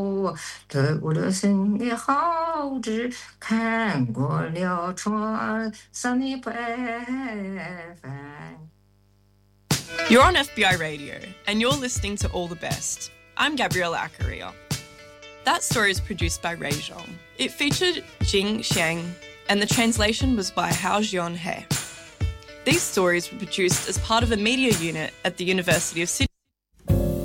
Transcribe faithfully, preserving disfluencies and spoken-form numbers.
得过了生的好志，看过了船上的白帆。 You're on F B I Radio, and you're listening to All the Best. I'm Gabriella Accaria. That story is produced by Ray Zhong. It featured Jing Xiang, and the translation was by Hao Jian He. These stories were produced as part of a media unit at the University of Sydney.